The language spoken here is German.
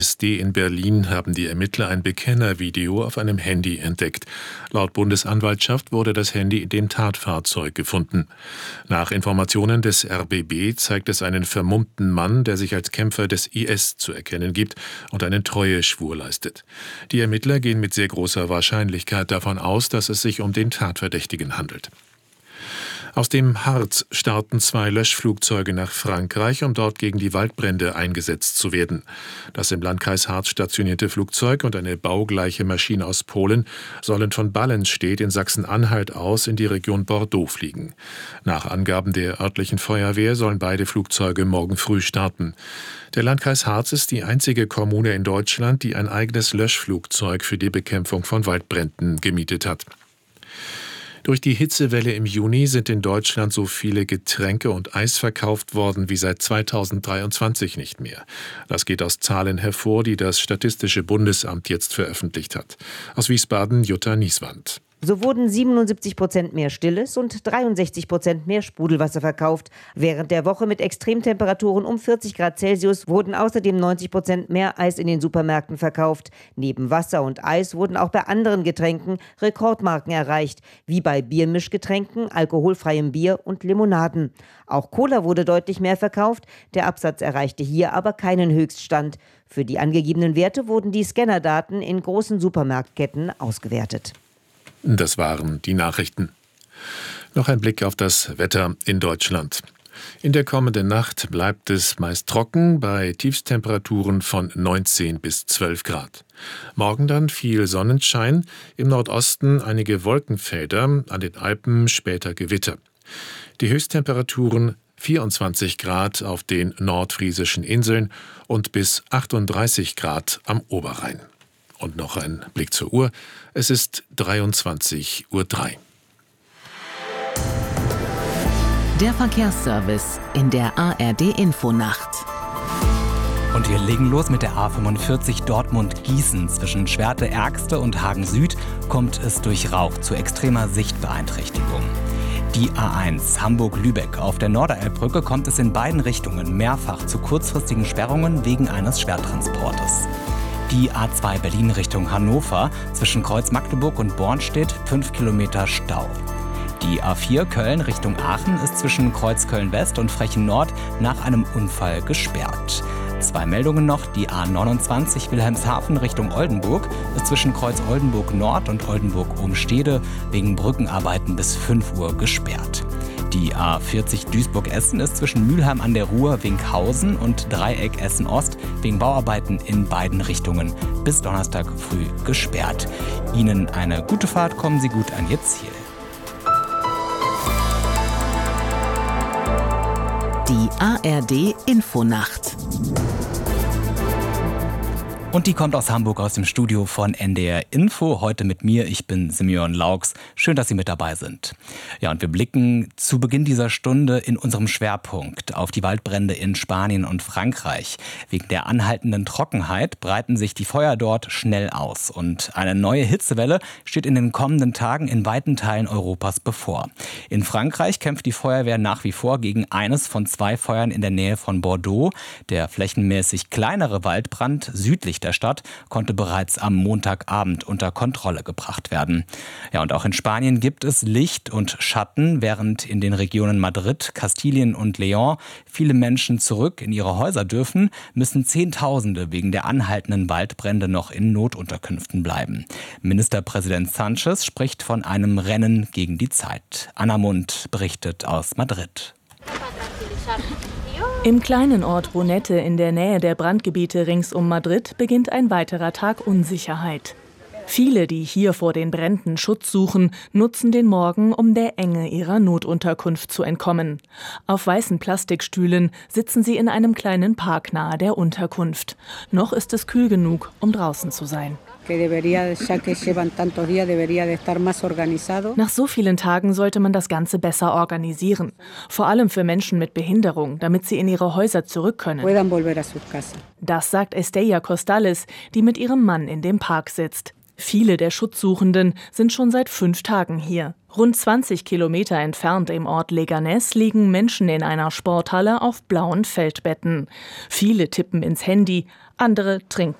SD in Berlin haben die Ermittler ein Bekennervideo auf einem Handy entdeckt. Laut Bundesanwaltschaft wurde das Handy in dem Tatfahrzeug gefunden. Nach Informationen des RBB zeigt es einen vermummten Mann, der sich als Kämpfer des IS zu erkennen gibt und einen Treueschwur leistet. Die Ermittler gehen mit sehr großer Wahrscheinlichkeit davon aus, dass es sich um den Tatverdächtigen handelt. Aus dem Harz starten 2 Löschflugzeuge nach Frankreich, um dort gegen die Waldbrände eingesetzt zu werden. Das im Landkreis Harz stationierte Flugzeug und eine baugleiche Maschine aus Polen sollen von Ballenstedt in Sachsen-Anhalt aus in die Region Bordeaux fliegen. Nach Angaben der örtlichen Feuerwehr sollen beide Flugzeuge morgen früh starten. Der Landkreis Harz ist die einzige Kommune in Deutschland, die ein eigenes Löschflugzeug für die Bekämpfung von Waldbränden gemietet hat. Durch die Hitzewelle im Juni sind in Deutschland so viele Getränke und Eis verkauft worden wie seit 2023 nicht mehr. Das geht aus Zahlen hervor, die das Statistische Bundesamt jetzt veröffentlicht hat. Aus Wiesbaden Jutta Nieswand. So wurden 77% mehr Stilles und 63% mehr Sprudelwasser verkauft. Während der Woche mit Extremtemperaturen um 40 Grad Celsius wurden außerdem 90% mehr Eis in den Supermärkten verkauft. Neben Wasser und Eis wurden auch bei anderen Getränken Rekordmarken erreicht, wie bei Biermischgetränken, alkoholfreiem Bier und Limonaden. Auch Cola wurde deutlich mehr verkauft, der Absatz erreichte hier aber keinen Höchststand. Für die angegebenen Werte wurden die Scannerdaten in großen Supermarktketten ausgewertet. Das waren die Nachrichten. Noch ein Blick auf das Wetter in Deutschland. In der kommenden Nacht bleibt es meist trocken bei Tiefstemperaturen von 19 bis 12 Grad. Morgen dann viel Sonnenschein, im Nordosten einige Wolkenfelder, an den Alpen später Gewitter. Die Höchsttemperaturen 24 Grad auf den nordfriesischen Inseln und bis 38 Grad am Oberrhein. Und noch ein Blick zur Uhr. Es ist 23:03 Uhr. Der Verkehrsservice in der ARD-Infonacht. Und wir legen los mit der A45 Dortmund-Gießen. Zwischen Schwerte-Ergste und Hagen-Süd kommt es durch Rauch zu extremer Sichtbeeinträchtigung. Die A1 Hamburg-Lübeck. Auf der Norderelbbrücke kommt es in beiden Richtungen mehrfach zu kurzfristigen Sperrungen wegen eines Schwertransportes. Die A2 Berlin Richtung Hannover, zwischen Kreuz Magdeburg und Bornstedt 5 Kilometer Stau. Die A4 Köln Richtung Aachen ist zwischen Kreuz Köln-West und Frechen Nord nach einem Unfall gesperrt. 2 Meldungen noch, die A29 Wilhelmshaven Richtung Oldenburg ist zwischen Kreuz Oldenburg Nord und Oldenburg Ohnstede wegen Brückenarbeiten bis 5 Uhr gesperrt. Die A40 Duisburg-Essen ist zwischen Mülheim an der Ruhr, Winkhausen und Dreieck Essen-Ost wegen Bauarbeiten in beiden Richtungen bis Donnerstag früh gesperrt. Ihnen eine gute Fahrt, kommen Sie gut an Ihr Ziel. Die ARD-Infonacht. Und die kommt aus Hamburg, aus dem Studio von NDR Info. Heute mit mir, ich bin Simeon Laux. Schön, dass Sie mit dabei sind. Ja, und wir blicken zu Beginn dieser Stunde in unserem Schwerpunkt auf die Waldbrände in Spanien und Frankreich. Wegen der anhaltenden Trockenheit breiten sich die Feuer dort schnell aus. Und eine neue Hitzewelle steht in den kommenden Tagen in weiten Teilen Europas bevor. In Frankreich kämpft die Feuerwehr nach wie vor gegen eines von 2 Feuern in der Nähe von Bordeaux. Der flächenmäßig kleinere Waldbrand südlich der Stadt konnte bereits am Montagabend unter Kontrolle gebracht werden. Ja, und auch in Spanien gibt es Licht und Schatten, während in den Regionen Madrid, Kastilien und León viele Menschen zurück in ihre Häuser dürfen, müssen Zehntausende wegen der anhaltenden Waldbrände noch in Notunterkünften bleiben. Ministerpräsident Sánchez spricht von einem Rennen gegen die Zeit. Anna Mund berichtet aus Madrid. Im kleinen Ort Brunete in der Nähe der Brandgebiete rings um Madrid beginnt ein weiterer Tag Unsicherheit. Viele, die hier vor den Bränden Schutz suchen, nutzen den Morgen, um der Enge ihrer Notunterkunft zu entkommen. Auf weißen Plastikstühlen sitzen sie in einem kleinen Park nahe der Unterkunft. Noch ist es kühl genug, um draußen zu sein. Nach so vielen Tagen sollte man das Ganze besser organisieren. Vor allem für Menschen mit Behinderung, damit sie in ihre Häuser zurück können. Das sagt Estella Costales, die mit ihrem Mann in dem Park sitzt. Viele der Schutzsuchenden sind schon seit 5 Tagen hier. Rund 20 Kilometer entfernt im Ort Leganés liegen Menschen in einer Sporthalle auf blauen Feldbetten. Viele tippen ins Handy, andere trinken.